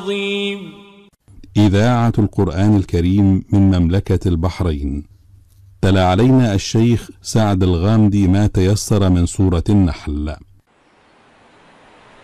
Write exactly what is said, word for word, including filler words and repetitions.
إذاعة القرآن الكريم من مملكة البحرين. تلا علينا الشيخ سعد الغامدي ما تيسر من سورة النحل.